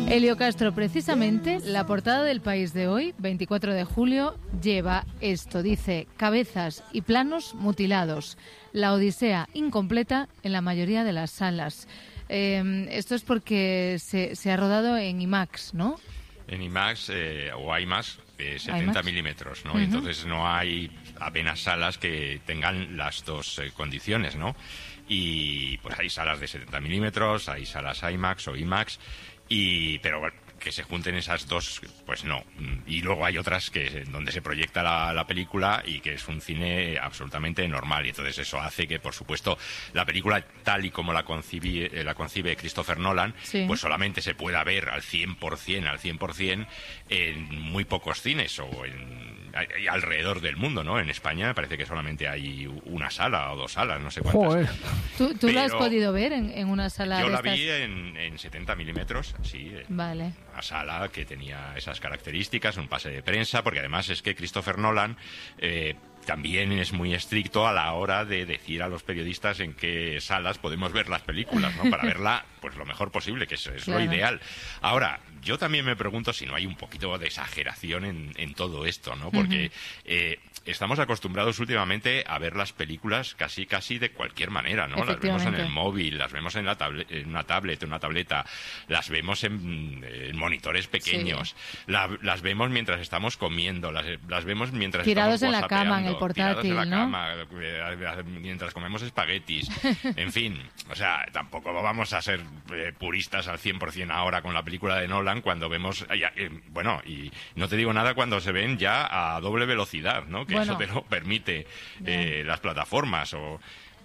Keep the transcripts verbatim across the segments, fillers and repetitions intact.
Elio Castro, precisamente, la portada del País de hoy, veinticuatro de julio, lleva esto. Dice, cabezas y planos mutilados. La Odisea incompleta en la mayoría de las salas. Eh, esto es porque se, se ha rodado en IMAX, ¿no? En IMAX eh, o IMAX, eh, setenta milímetros, ¿no? Uh-huh. Entonces no hay apenas salas que tengan las dos eh, condiciones, ¿no? Y pues hay salas de setenta milímetros, hay salas IMAX o IMAX, y pero bueno, que se junten esas dos, pues no. Y luego hay otras que donde se proyecta la, la película y que es un cine absolutamente normal. Y entonces eso hace que, por supuesto, la película tal y como la concibe, la concibe Christopher Nolan, sí, pues solamente se pueda ver al cien por ciento, al cien por ciento en muy pocos cines o en alrededor del mundo, ¿no? En España me parece que solamente hay una sala o dos salas, no sé cuántas. Joder. ¿Tú, tú lo has podido ver en, en una sala yo de la estas? vi en, en setenta milímetros, sí. Vale. Una sala que tenía esas características, un pase de prensa, porque además es que Christopher Nolan eh, también es muy estricto a la hora de decir a los periodistas en qué salas podemos ver las películas, ¿no? Para verla pues lo mejor posible, que es, es claro, lo ideal. Ahora, yo también me pregunto si no hay un poquito de exageración en, en todo esto, ¿no? Porque uh-huh. eh, estamos acostumbrados últimamente a ver las películas casi casi de cualquier manera, ¿no? Las vemos en el móvil, las vemos en, la tablet, en una tablet, en una tableta, las vemos en, en monitores pequeños, sí, la, las vemos mientras estamos comiendo, las, las vemos mientras tirados estamos en la cama, en el portátil, tirados en la ¿no? cama, mientras comemos espaguetis, en fin, o sea, tampoco vamos a ser eh, puristas al cien por ciento ahora con la película de Nolan cuando vemos, ya, eh, bueno, y no te digo nada cuando se ven ya a doble velocidad, ¿no? Que bueno, eso te lo permite eh, las plataformas o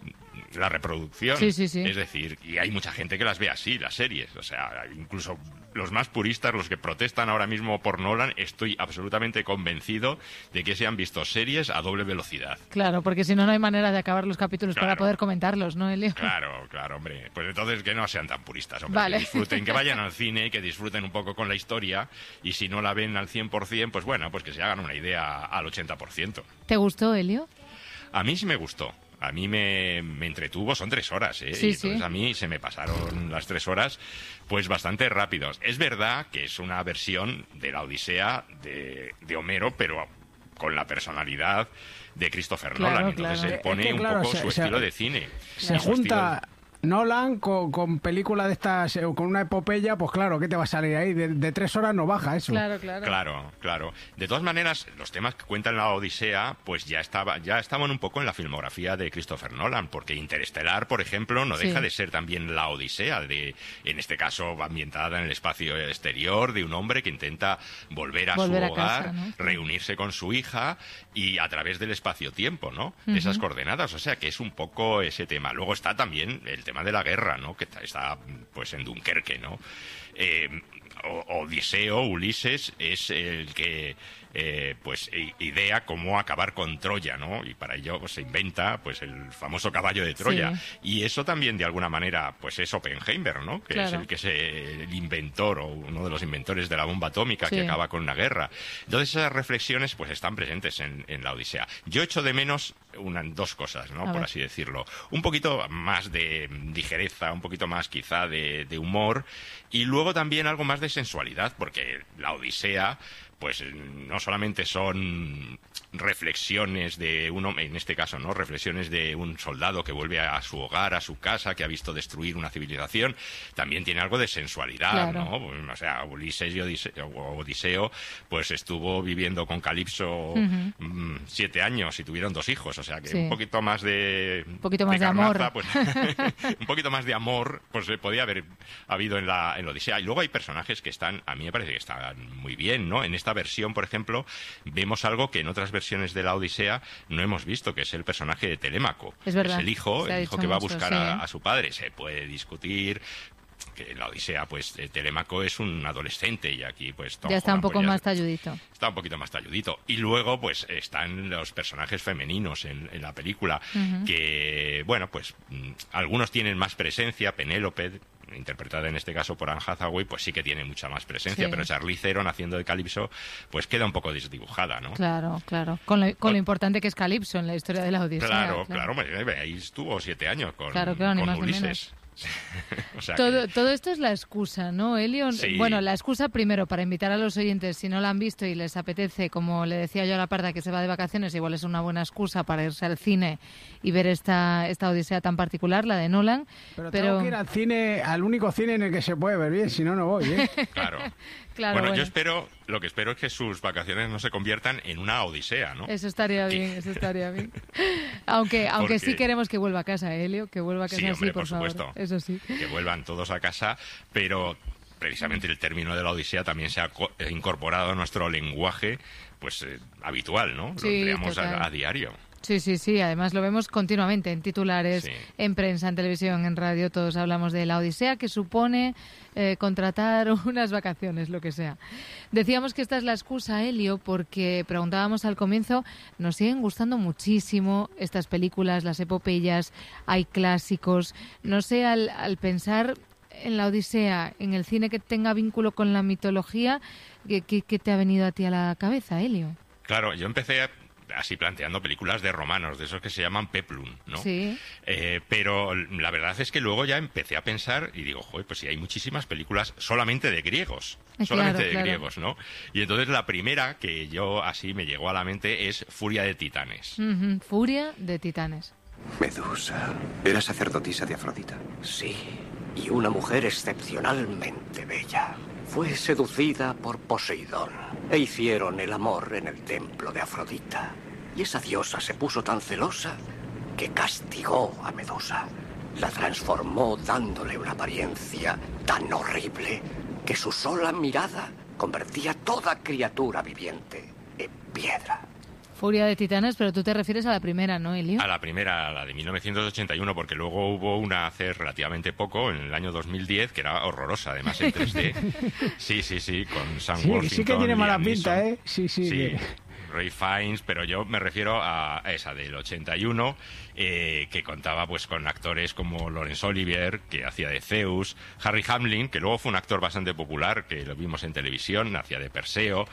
la reproducción. Sí, sí, sí. Es decir, y hay mucha gente que las ve así, las series. O sea, incluso los más puristas, los que protestan ahora mismo por Nolan, estoy absolutamente convencido de que se han visto series a doble velocidad. Claro, porque si no, no hay manera de acabar los capítulos claro, para poder comentarlos, ¿no, Elio? Claro, claro, hombre. Pues entonces que no sean tan puristas, hombre. Vale. Que disfruten, que vayan al cine, que disfruten un poco con la historia, y si no la ven al cien por ciento, pues bueno, pues que se hagan una idea al ochenta por ciento. ¿Te gustó, Elio? A mí sí me gustó. A mí me, me entretuvo, son tres horas, ¿eh? Sí, y entonces sí. a mí se me pasaron las tres horas pues bastante rápidos. Es verdad que es una versión de la Odisea de, de Homero, pero con la personalidad de Christopher claro, Nolan. Entonces claro. él pone es que, un claro, poco se, su se, estilo de cine. Se junta Nolan con, con película de estas, con una epopeya, pues claro, ¿qué te va a salir ahí? De, de tres horas no baja eso. Claro, claro. Claro, claro. De todas maneras, los temas que cuentan la Odisea, pues ya estaba, ya estaban un poco en la filmografía de Christopher Nolan, porque Interestelar, por ejemplo, no deja sí. de ser también la Odisea, de, en este caso ambientada en el espacio exterior, de un hombre que intenta volver a volver su a hogar, casa, ¿no? reunirse con su hija y a través del espacio-tiempo, ¿no? Uh-huh. Esas coordenadas, o sea que es un poco ese tema. Luego está también el tema de la guerra, ¿no? Que está, está pues en Dunkerque, ¿no? Eh, Odiseo, Ulises, es el que eh, pues idea cómo acabar con Troya, ¿no? Y para ello pues, se inventa pues el famoso caballo de Troya. Sí. Y eso también de alguna manera pues es Oppenheimer, ¿no? Que claro. es el que es el inventor o uno de los inventores de la bomba atómica sí. que acaba con una guerra. Entonces esas reflexiones pues están presentes en, en la Odisea. Yo echo de menos una, dos cosas, ¿no? A Por ver. así decirlo. Un poquito más de ligereza, un poquito más quizá de, de humor y luego también algo más de sensualidad, porque la Odisea pues no solamente son reflexiones de un hombre, en este caso, ¿no? Reflexiones de un soldado que vuelve a su hogar, a su casa, que ha visto destruir una civilización, también tiene algo de sensualidad, claro. ¿no? O sea, Ulises y Odiseo, Odiseo pues estuvo viviendo con Calipso uh-huh. mmm, siete años y tuvieron dos hijos, o sea que sí. un poquito más de... Un poquito más de, de carnaza, amor. Pues, un poquito más de amor, pues podía haber habido en la, en la Odisea. Y luego hay personajes que están, a mí me parece que están muy bien, ¿no? En esta versión, por ejemplo, vemos algo que en otras versiones de la Odisea no hemos visto, que es el personaje de Telémaco. Es verdad. Es el hijo, el hijo que va a buscar mucho, a, sí. a su padre. Se puede discutir que en la Odisea, pues eh, Telémaco es un adolescente y aquí pues Tom ya está Holland, un poco pues, más talludito. Está un poquito más talludito. Y luego pues están los personajes femeninos en, en la película uh-huh. que, bueno, pues m- algunos tienen más presencia. Penélope, interpretada en este caso por Anne Hathaway, pues sí que tiene mucha más presencia, sí. pero Charlize Theron haciendo de Calipso pues queda un poco desdibujada, ¿no? Claro, claro. Con lo, con lo importante que es Calipso en la historia de la Odisea. Claro, claro, claro. Ahí estuvo siete años con, claro, claro, con ni más Ulises. O sea todo, que... todo esto es la excusa, ¿no, Elio? Sí. Bueno, la excusa primero para invitar a los oyentes, si no la han visto y les apetece, como le decía yo a la Parda, que se va de vacaciones, igual es una buena excusa para irse al cine y ver esta, esta odisea tan particular, la de Nolan. Pero, pero... tengo que ir al cine, al único cine en el que se puede ver bien, si no, no voy, ¿eh? Claro. Claro, bueno, bueno, yo espero, lo que espero es que sus vacaciones no se conviertan en una odisea, ¿no? Eso estaría bien, eso estaría bien. Aunque, aunque Porque... sí queremos que vuelva a casa, Elio, que vuelva a casa, sí, hombre, sí, por, por favor. supuesto. Eso sí. Que vuelvan todos a casa, pero precisamente el término de la odisea también se ha incorporado a nuestro lenguaje, pues eh, habitual, ¿no? Sí, lo empleamos total. a, a diario. Sí, sí, sí. Además lo vemos continuamente en titulares, Sí. en prensa, en televisión, en radio. Todos hablamos de la odisea que supone eh, contratar unas vacaciones, lo que sea. Decíamos que esta es la excusa, Elio, porque preguntábamos al comienzo, nos siguen gustando muchísimo estas películas, las epopeyas, hay clásicos. No sé, al, al pensar en la odisea, en el cine que tenga vínculo con la mitología, ¿qué, qué, qué te ha venido a ti a la cabeza, Elio? Claro, yo empecé a... así planteando películas de romanos, de esos que se llaman peplum, ¿no? Sí. Eh, pero la verdad es que luego ya empecé a pensar y digo, joder, pues sí, hay muchísimas películas solamente de griegos, Eh, solamente claro, de claro. griegos, ¿no? Y entonces la primera que yo así me llegó a la mente es Furia de Titanes. Ujú, Furia de Titanes. Medusa, ¿era sacerdotisa de Afrodita? Sí, y una mujer excepcionalmente bella. Fue seducida por Poseidón e hicieron el amor en el templo de Afrodita. Y esa diosa se puso tan celosa que castigó a Medusa. La transformó dándole una apariencia tan horrible que su sola mirada convertía toda criatura viviente en piedra. Furia de Titanes, pero tú te refieres a la primera, ¿no, Elio? A la primera, a la de mil novecientos ochenta y uno, porque luego hubo una hace relativamente poco, en el año dos mil diez, que era horrorosa, además en tres D. Sí, sí, sí, con Sam Sí, Worthington, sí que tiene mala Liam pinta, Neeson. ¿eh? Sí, sí. Sí, que- Ray Fiennes, pero yo me refiero a esa del ochenta y uno, eh, que contaba pues con actores como Laurence Olivier, que hacía de Zeus, Harry Hamlin, que luego fue un actor bastante popular, que lo vimos en televisión, hacía de Perseo,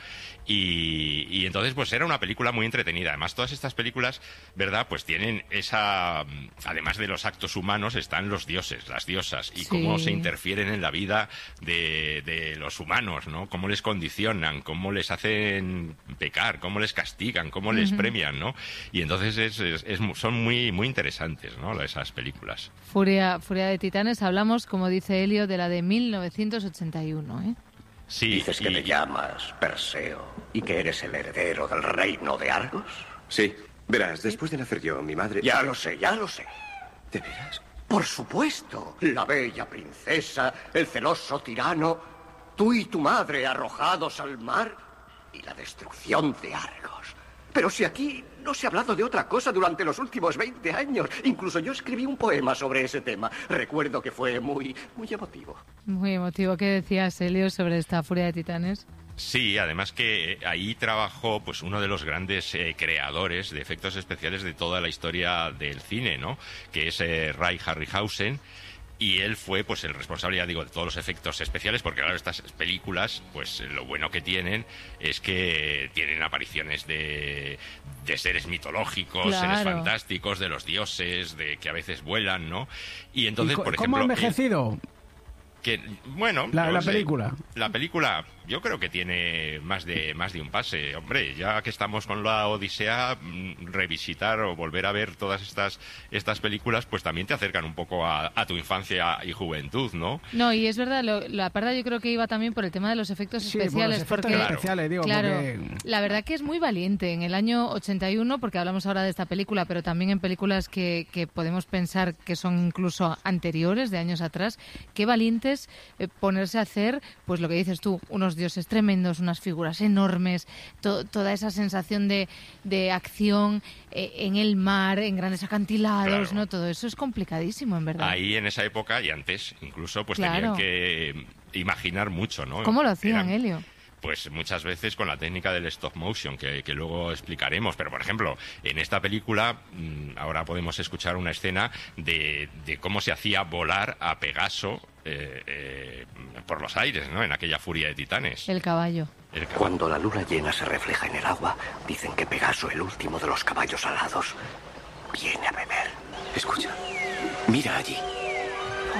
y, y entonces pues era una película muy entretenida. Además, todas estas películas, ¿verdad? Pues tienen esa... Además de los actos humanos, están los dioses, las diosas, y Sí. cómo se interfieren en la vida de, de los humanos, ¿no? Cómo les condicionan, cómo les hacen pecar, cómo les castigan, cómo les Ujú. premian, ¿no? Y entonces es, es- es mu- son muy, muy interesantes, ¿no? Esas películas. Furia, Furia de Titanes, hablamos, como dice Elio, de la de mil novecientos ochenta y uno, ¿eh? Sí, Dices que y- te llamas Perseo y que eres el heredero del reino de Argos. Sí. Verás, después de nacer yo, mi madre... Ya lo sé, ya lo sé. ¿De veras? Por supuesto, la bella princesa, el celoso tirano, tú y tu madre arrojados al mar y la destrucción de Argos. Pero si aquí no se ha hablado de otra cosa durante los últimos veinte años. Incluso yo escribí un poema sobre ese tema. Recuerdo que fue muy, muy emotivo. Muy emotivo. ¿Qué decías, Elio, sobre esta Furia de Titanes? Sí, además que eh, ahí trabajó pues uno de los grandes eh, creadores de efectos especiales de toda la historia del cine, ¿no? Que es eh, Ray Harryhausen. Y él fue pues el responsable, ya digo, de todos los efectos especiales, porque claro, estas películas, pues lo bueno que tienen es que tienen apariciones de, de seres mitológicos, Claro. seres fantásticos, de los dioses, de que a veces vuelan, ¿no? Y entonces, ¿Y co- por ¿Cómo ha ejemplo, envejecido? que bueno, La- no la sé. película. La película, yo creo que tiene más de más de un pase. Hombre, ya que estamos con la Odisea, mm, revisitar o volver a ver todas estas estas películas, pues también te acercan un poco a, a tu infancia y juventud, ¿no? No, y es verdad, lo- la parda yo creo que iba también por el tema de los efectos Sí, por los especiales, efectos porque Claro. especiales, digo, claro, porque... la verdad que es muy valiente. En el año ochenta y uno, porque hablamos ahora de esta película, pero también en películas que, que podemos pensar que son incluso anteriores, de años atrás, qué valientes eh, ponerse a hacer, pues lo que dices tú, unos dioses tremendos, unas figuras enormes, to- toda esa sensación de, de acción eh, en el mar, en grandes acantilados, Claro. ¿no? Todo eso es complicadísimo, en verdad. Ahí en esa época y antes incluso pues Claro. tenían que imaginar mucho, ¿no? ¿Cómo lo hacían, Eran- Elio? Pues muchas veces con la técnica del stop motion, que, que luego explicaremos. Pero, por ejemplo, en esta película, mm, ahora podemos escuchar una escena de, de cómo se hacía volar a Pegaso eh, eh, por los aires, ¿no? En aquella furia de titanes. El caballo. El ca- Cuando la luna llena se refleja en el agua, dicen que Pegaso, el último de los caballos alados, viene a beber. Escucha, mira allí.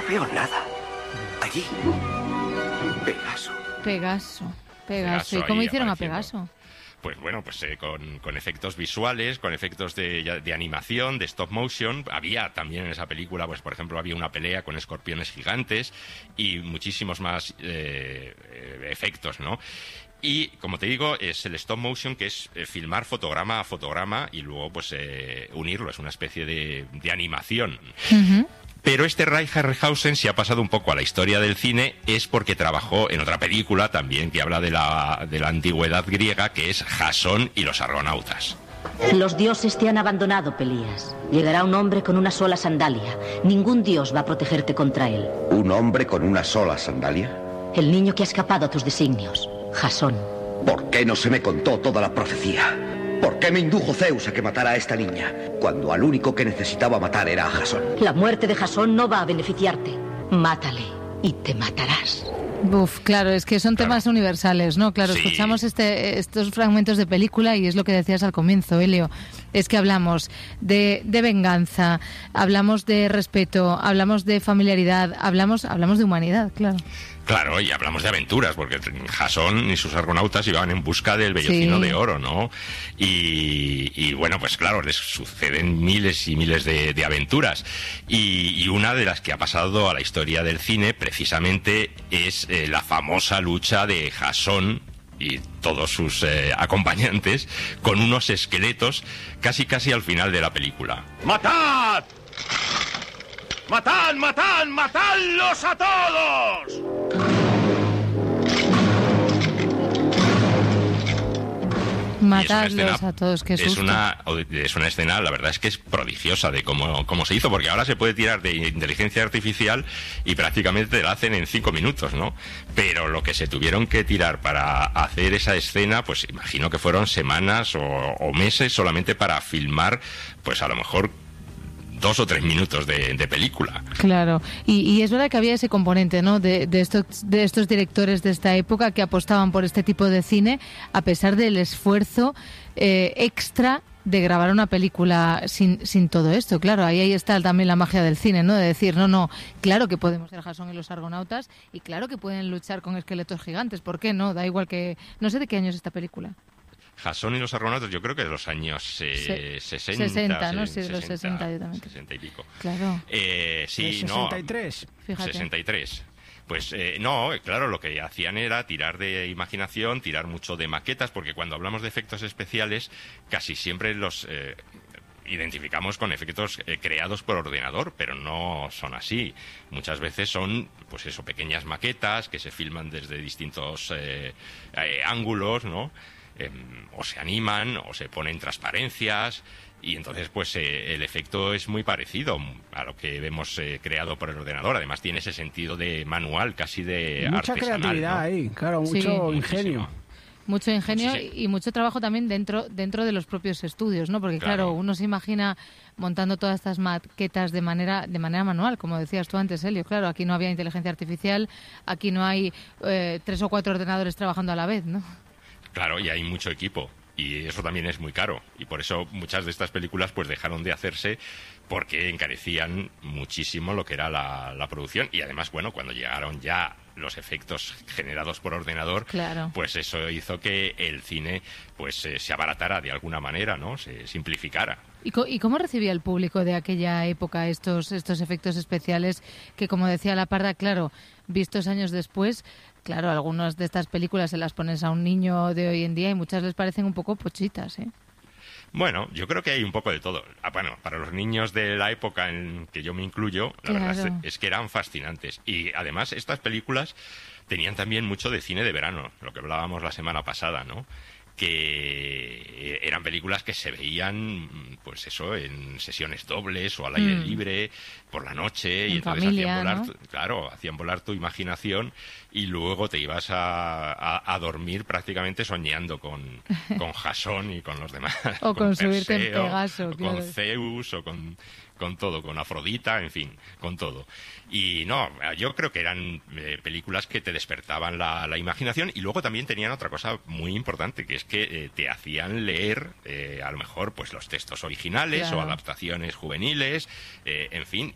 veo nada. Allí. Pegaso. Pegaso. Pegaso. Pegaso ¿Y cómo ahí hicieron apareciendo. a Pegaso? Pues bueno, pues eh, con, con efectos visuales, con efectos de, de animación, de stop motion. Había también en esa película, pues por ejemplo, había una pelea con escorpiones gigantes y muchísimos más eh, eh, efectos, ¿no? Y, como te digo, es el stop motion, que es eh, filmar fotograma a fotograma y luego pues eh, unirlo. Es una especie de, de animación. Uh-huh. Pero este Ray Harryhausen, si ha pasado un poco a la historia del cine, es porque trabajó en otra película también que habla de la, de la antigüedad griega, que es Jasón y los argonautas. Los dioses te han abandonado, Pelías. Llegará un hombre con una sola sandalia. Ningún dios va a protegerte contra él. ¿Un hombre con una sola sandalia? El niño que ha escapado a tus designios, Jasón. ¿Por qué no se me contó toda la profecía? ¿Por qué me indujo Zeus a que matara a esta niña, cuando al único que necesitaba matar era a Jasón? La muerte de Jasón no va a beneficiarte. Mátale y te matarás. Uf, claro, es que son temas Claro. universales, ¿no? Claro, Sí. escuchamos este, estos fragmentos de película y es lo que decías al comienzo, Elio. Es que hablamos de, de venganza, hablamos de respeto, hablamos de familiaridad, hablamos, hablamos de humanidad, claro. Claro, y hablamos de aventuras, porque Jasón y sus argonautas iban en busca del vellocino Sí. de oro, ¿no? Y, y, bueno, pues claro, les suceden miles y miles de, de aventuras. Y, y una de las que ha pasado a la historia del cine, precisamente, es eh, la famosa lucha de Jasón y todos sus eh, acompañantes con unos esqueletos casi casi al final de la película. ¡Matad! ¡Matad, matad, matadlos a todos! Matadlos a todos, qué es susto. una es una escena, la verdad es que es prodigiosa de cómo, cómo se hizo, porque ahora se puede tirar de inteligencia artificial y prácticamente la hacen en cinco minutos, ¿no? Pero lo que se tuvieron que tirar para hacer esa escena, pues imagino que fueron semanas o, o meses solamente para filmar, pues a lo mejor dos o tres minutos de, de película. Claro, y, y es verdad que había ese componente, ¿no? De, de, estos, de estos directores de esta época que apostaban por este tipo de cine a pesar del esfuerzo eh, extra de grabar una película sin, sin todo esto. Claro, ahí, ahí está también la magia del cine, ¿no? De decir, no, no, claro que podemos ser Jasón y los argonautas y claro que pueden luchar con esqueletos gigantes. ¿Por qué no? Da igual que... No sé de qué año es esta película. Jasón y los argonautas, yo creo que de los años eh, Se- sesenta. sesenta, ¿no? Sí, de sesenta, los sesenta, yo también. sesenta y pico. Claro. Eh, sí, ¿De no. sesenta y tres? Fíjate. sesenta y tres. Pues eh, no, claro, lo que hacían era tirar de imaginación, tirar mucho de maquetas, porque cuando hablamos de efectos especiales, casi siempre los eh, identificamos con efectos eh, creados por ordenador, pero no son así. Muchas veces son, pues eso, pequeñas maquetas que se filman desde distintos eh, eh, ángulos, ¿no? Eh, o se animan, o se ponen transparencias, y entonces pues eh, el efecto es muy parecido a lo que vemos eh, creado por el ordenador. Además tiene ese sentido de manual, casi de Mucha artesanal, creatividad ¿no? ahí, claro, Sí. mucho Muchísimo. ingenio. Mucho ingenio Sí, sí. y mucho trabajo también dentro dentro de los propios estudios, ¿no? Porque claro, Claro. uno se imagina montando todas estas maquetas de manera de manera manual, como decías tú antes, Elio. Claro, aquí no había inteligencia artificial, aquí no hay eh, tres o cuatro ordenadores trabajando a la vez, ¿no? Claro, y hay mucho equipo. Y eso también es muy caro. Y por eso muchas de estas películas pues dejaron de hacerse porque encarecían muchísimo lo que era la, la producción. Y además, bueno, cuando llegaron ya los efectos generados por ordenador, Claro. pues eso hizo que el cine pues eh, se abaratara de alguna manera, ¿no? Se simplificara. ¿Y, co- y cómo recibía el público de aquella época estos estos efectos especiales que, como decía La Parda, claro, vistos años después, claro, algunas de estas películas se las pones a un niño de hoy en día y muchas les parecen un poco pochitas, ¿eh? Bueno, yo creo que hay un poco de todo. Ah, bueno, para los niños de la época en que yo me incluyo, la Claro. verdad es, es que eran fascinantes. Y además estas películas tenían también mucho de cine de verano, lo que hablábamos la semana pasada, ¿no? Que eran películas que se veían, pues eso, en sesiones dobles o al aire Mm. libre, por la noche, y En entonces familia, hacían volar, ¿no? tu- claro, hacían volar tu imaginación y luego te ibas a, a- a dormir prácticamente soñando con, con Jasón y con los demás. O con subirte en Perseo, Pegaso, o claro. con Zeus, o con, con todo, con Afrodita, en fin, con todo. Y no, yo creo que eran eh, películas que te despertaban la, la imaginación y luego también tenían otra cosa muy importante, que es que eh, te hacían leer, eh, a lo mejor, pues los textos originales Claro. o adaptaciones juveniles, eh, en fin.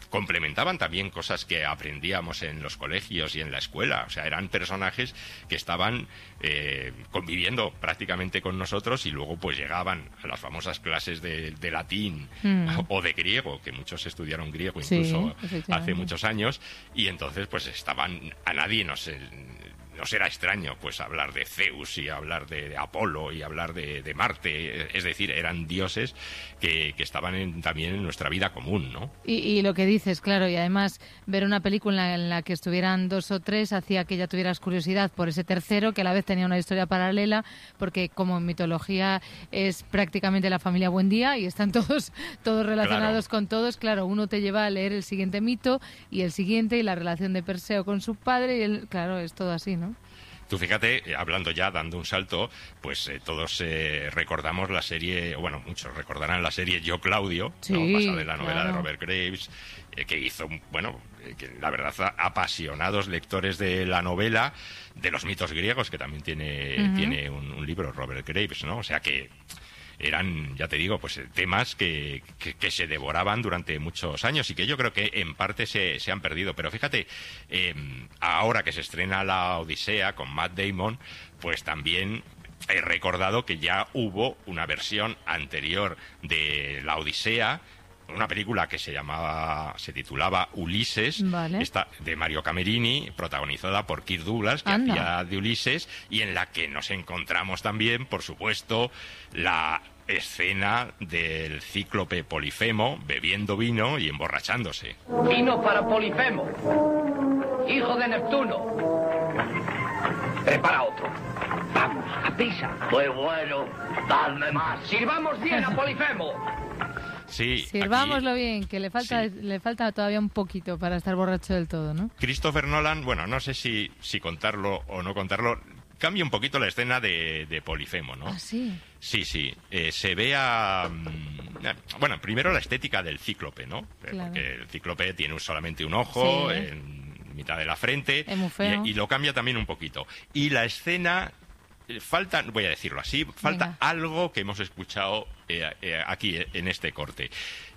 complementaban también cosas que aprendíamos en los colegios y en la escuela. O sea, eran personajes que estaban eh, conviviendo prácticamente con nosotros y luego pues llegaban a las famosas clases de, de latín mm. o de griego, que muchos estudiaron griego incluso sí, hace muchos años, y entonces pues estaban, a nadie nos... Nos era extraño pues hablar de Zeus y hablar de, de Apolo y hablar de, de Marte, es decir, eran dioses que, que estaban en, también en nuestra vida común, ¿no? Y, y lo que dices, claro, y además ver una película en la que estuvieran dos o tres hacía que ya tuvieras curiosidad por ese tercero, que a la vez tenía una historia paralela, porque como en mitología es prácticamente la familia Buendía y están todos, todos relacionados claro. con todos, claro, uno te lleva a leer el siguiente mito y el siguiente y la relación de Perseo con su padre y el, claro, es todo así, ¿no? Tú fíjate, hablando ya, dando un salto, pues eh, todos eh, recordamos la serie, bueno, muchos recordarán la serie Yo, Claudio, sí, ¿no? Basada en la novela claro. de Robert Graves, eh, que hizo, bueno, eh, que la verdad, apasionados lectores de la novela, de los mitos griegos, que también tiene, uh-huh. tiene un, un libro, Robert Graves, ¿no? O sea que... eran, ya te digo, pues temas que, que, que se devoraban durante muchos años y que yo creo que en parte se, se han perdido. Pero fíjate, eh, ahora que se estrena La Odisea con Matt Damon, pues también he recordado que ya hubo una versión anterior de La Odisea, una película que se llamaba, se titulaba Ulises, vale. esta, de Mario Camerini, protagonizada por Kirk Douglas, que Anda. hacía de Ulises, y en la que nos encontramos también, por supuesto, la escena del cíclope Polifemo bebiendo vino y emborrachándose. Vino para Polifemo, hijo de Neptuno. Prepara otro. Vamos, a prisa. Muy bueno, dadme más. Sirvamos bien a Polifemo. Sí, Sirvámoslo aquí, bien, que le falta sí. le falta todavía un poquito para estar borracho del todo, ¿no? Christopher Nolan, bueno, no sé si, si contarlo o no contarlo, cambia un poquito la escena de, de Polifemo, ¿no? Ah, sí. Sí, sí. Eh, se ve a... Bueno, primero la estética del cíclope, ¿no? Claro. Porque el cíclope tiene solamente un ojo sí. en mitad de la frente. Es muy feo. Y, y lo cambia también un poquito. Y la escena... Falta, voy a decirlo así, falta Venga. algo que hemos escuchado eh, eh, aquí en este corte.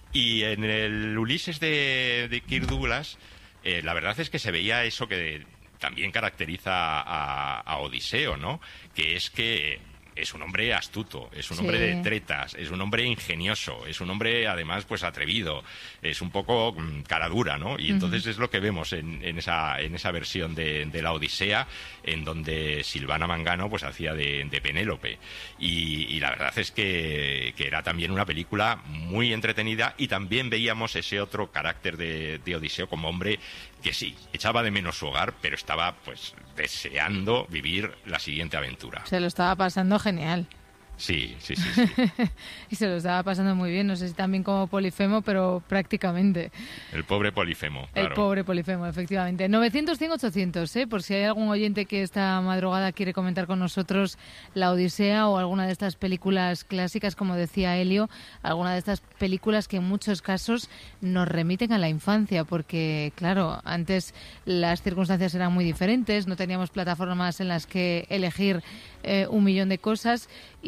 Y en el Ulises de, de Kirk Douglas, eh, la verdad es que se veía eso que también caracteriza a, a Odiseo, ¿no? Que es que es un hombre astuto, es un sí. hombre de tretas, es un hombre ingenioso, es un hombre además pues atrevido, es un poco mmm, cara dura, ¿no? Y uh-huh. entonces es lo que vemos en, en esa en esa versión de, de la Odisea, en donde Silvana Mangano pues hacía de, de Penélope. Y, y la verdad es que, que era también una película muy entretenida y también veíamos ese otro carácter de, de Odiseo como hombre que sí, echaba de menos su hogar, pero estaba pues deseando vivir la siguiente aventura. Se lo estaba pasando genial. Sí, sí, sí. sí. Y se lo estaba pasando muy bien, no sé si también como Polifemo, pero prácticamente. El pobre Polifemo, claro. El pobre Polifemo, efectivamente. novecientos, cien, ochocientos, ¿eh? Por si hay algún oyente que esta madrugada quiere comentar con nosotros La Odisea o alguna de estas películas clásicas, como decía Helio, alguna de estas películas que en muchos casos nos remiten a la infancia, porque, claro, antes las circunstancias eran muy diferentes, no teníamos plataformas en las que elegir eh, un millón de cosas.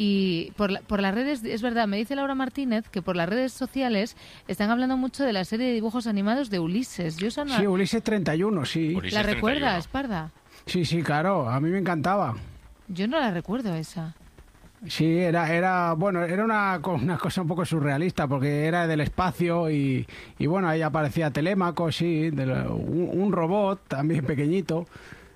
Y por, la, por las redes, es verdad, me dice Laura Martínez que por las redes sociales están hablando mucho de la serie de dibujos animados de Ulises. Yo no... Sí, Ulises treinta y uno, sí. Ulises ¿La recuerdas, treinta y uno. Parda? Sí, sí, claro, a mí me encantaba. Yo no la recuerdo esa. Sí, era, era bueno, era una, una cosa un poco surrealista porque era del espacio y, y bueno, ahí aparecía Telémaco, sí, de la, un, un robot también pequeñito.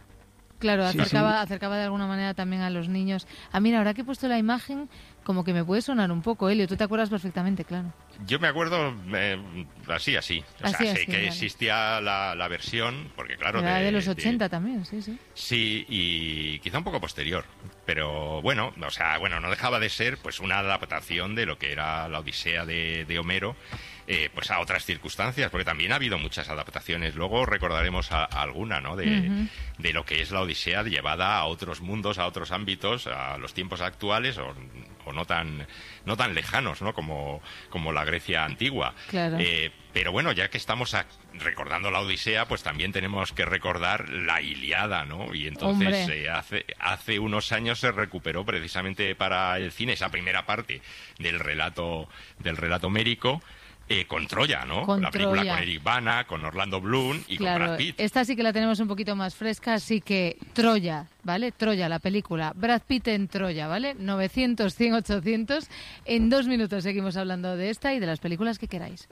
Claro, acercaba, sí, sí. acercaba de alguna manera también a los niños. Ah, mira, ahora que he puesto la imagen, como que me puede sonar un poco, Helio. Tú te acuerdas perfectamente, claro. Yo me acuerdo eh, así, así. O así, sea, sé así, que vale. existía la, la versión, porque claro... Era de, de los ochenta de, también, sí, sí. Sí, y quizá un poco posterior. Pero bueno, o sea, bueno, no dejaba de ser pues una adaptación de lo que era la Odisea de, de Homero, eh, pues a otras circunstancias, porque también ha habido muchas adaptaciones. Luego recordaremos a, a alguna, ¿no? De, uh-huh. de lo que es la Odisea llevada a otros mundos, a otros ámbitos, a los tiempos actuales o, o no tan no tan lejanos, ¿no? Como, como la Grecia antigua. Claro. Eh, pero bueno, ya que estamos a, recordando la Odisea, pues también tenemos que recordar la Ilíada, ¿no? Y entonces eh, hace, hace unos años se recuperó precisamente para el cine esa primera parte del relato, del relato homérico, Eh, con Troya, ¿no? Con la película Troya. con Eric Bana, con Orlando Bloom y Claro, con Brad Pitt. esta sí que la tenemos un poquito más fresca, así que Troya, ¿vale? Troya, la película. Brad Pitt en Troya, ¿vale? novecientos, cien, ochocientos. En dos minutos seguimos hablando de esta y de las películas que queráis.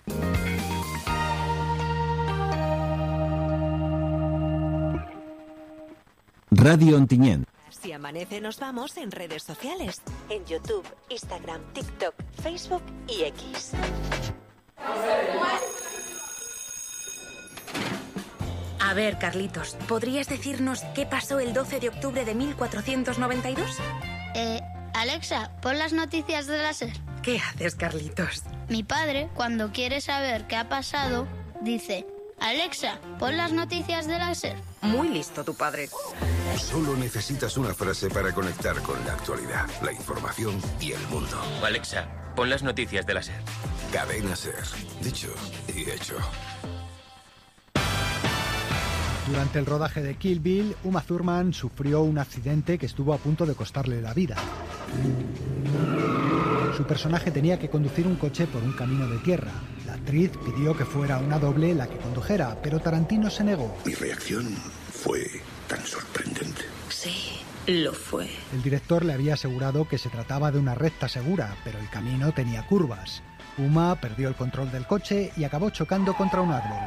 Radio Ontinyent. Si amanece nos vamos en redes sociales, en YouTube, Instagram, TikTok, Facebook y X. A ver, Carlitos, ¿podrías decirnos qué pasó el doce de octubre de mil cuatrocientos noventa y dos? Eh, Alexa, pon las noticias de la SER. ¿Qué haces, Carlitos? Mi padre, cuando quiere saber qué ha pasado, dice: Alexa, pon las noticias de la SER. Muy listo tu padre. Solo necesitas una frase para conectar con la actualidad, la información y el mundo. Alexa, pon las noticias de la SER. Cadena SER. Dicho y hecho. Durante el rodaje de Kill Bill, Uma Thurman sufrió un accidente que estuvo a punto de costarle la vida. Su personaje tenía que conducir un coche por un camino de tierra. La actriz pidió que fuera una doble la que condujera, pero Tarantino se negó. Mi reacción fue tan sorprendente. Sí, lo fue. El director le había asegurado que se trataba de una recta segura, pero el camino tenía curvas. Uma perdió el control del coche y acabó chocando contra un árbol.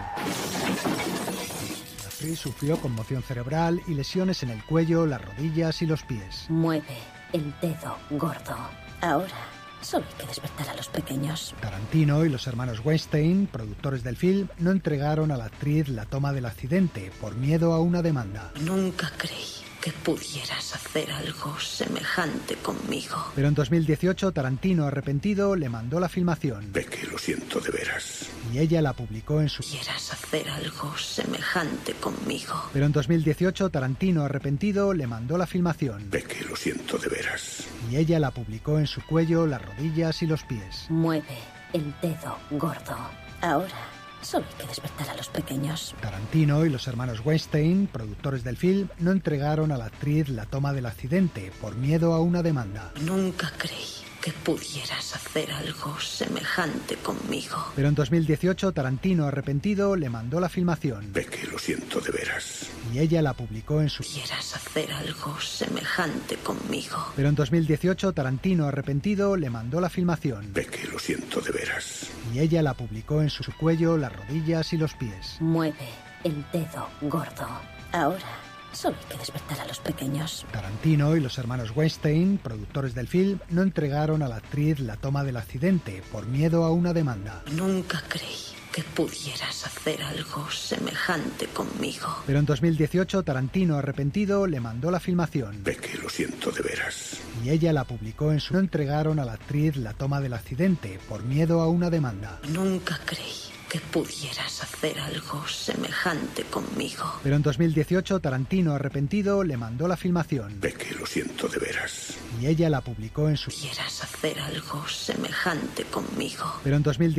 La actriz sufrió conmoción cerebral y lesiones en el cuello, las rodillas y los pies. Mueve el dedo gordo. Ahora solo hay que despertar a los pequeños. Tarantino y los hermanos Weinstein, productores del film, no entregaron a la actriz la toma del accidente por miedo a una demanda. Nunca creí que pudieras hacer algo semejante conmigo. Pero en dos mil dieciocho, Tarantino, arrepentido, le mandó la filmación. Ve que lo siento de veras. Y ella la publicó en su... Quieras hacer algo semejante conmigo. Pero en dos mil dieciocho, Tarantino, arrepentido, le mandó la filmación. Ve que lo siento de veras. Y ella la publicó en su cuello, las rodillas y los pies. Mueve el dedo gordo. Ahora solo hay que despertar a los pequeños. Tarantino y los hermanos Weinstein, productores del film, no entregaron a la actriz la toma del accidente por miedo a una demanda. Nunca creí que pudieras hacer algo semejante conmigo. Pero en dos mil dieciocho, Tarantino, arrepentido, le mandó la filmación. Ve que lo siento de veras. Y ella la publicó en su... Quieras hacer algo semejante conmigo. Pero en dos mil dieciocho, Tarantino, arrepentido, le mandó la filmación. Ve que lo siento de veras. Y ella la publicó en su cuello, las rodillas y los pies. Mueve el dedo gordo. Ahora solo hay que despertar a los pequeños. Tarantino y los hermanos Weinstein, productores del film, no entregaron a la actriz la toma del accidente por miedo a una demanda. Nunca creí que pudieras hacer algo semejante conmigo. Pero en dos mil dieciocho, Tarantino, arrepentido, le mandó la filmación. Ve que lo siento de veras. Y ella la publicó en su... No entregaron a la actriz la toma del accidente por miedo a una demanda. Nunca creí que pudieras hacer algo semejante conmigo. Pero en dos mil dieciocho, Tarantino, arrepentido, le mandó la filmación. Ve que lo siento de veras. Y ella la publicó en su... Quieras hacer algo semejante conmigo. Pero en dos mil